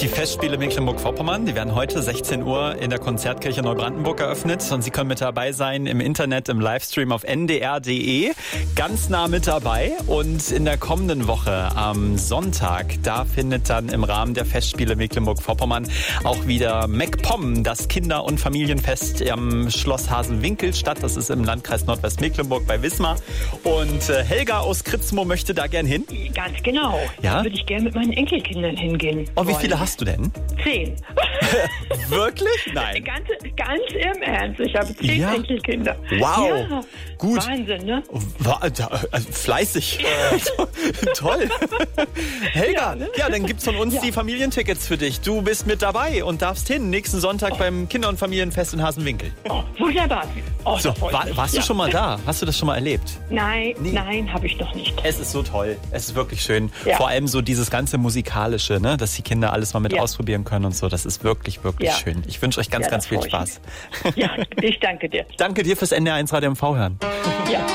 Die Festspiele Mecklenburg-Vorpommern, die werden heute 16 Uhr in der Konzertkirche Neubrandenburg eröffnet und Sie können mit dabei sein im Internet, im Livestream auf ndr.de. Ganz nah mit dabei und in der kommenden Woche am Sonntag, da findet dann im Rahmen der Festspiele Mecklenburg-Vorpommern auch wieder MacPom, das Kinder- und Familienfest am Schloss Hasenwinkel statt. Das ist im Landkreis Nordwestmecklenburg bei Wismar. Und Helga aus Kritzmo möchte da gern hin. Ganz genau. Ja? Da würde ich gerne mit meinen Enkelkindern hingehen. Oh, wie viele hast du denn? 10. Wirklich? Nein. Ganz im Ernst. Ich habe 10 Enkelkinder. Wow. Ja. Gut. Wahnsinn, ne? Fleißig. Toll. Helga, ja, dann gibt's von uns die Familientickets für dich. Du bist mit dabei und darfst hin nächsten Sonntag beim Kinder- und Familienfest in Hasenwinkel. Oh, wunderbar. Oh, So, warst du schon mal da? Hast du das schon mal erlebt? Nein, habe ich noch nicht. Es ist so toll. Es ist wirklich schön. Ja. Vor allem so dieses ganze Musikalische, ne? Dass die Kinder alles mal mit ausprobieren können und so. Das ist wirklich, wirklich schön. Ich wünsche euch ganz viel Spaß. Ja, ich danke dir. Danke dir fürs NDR1 Radio MV hören. Ja.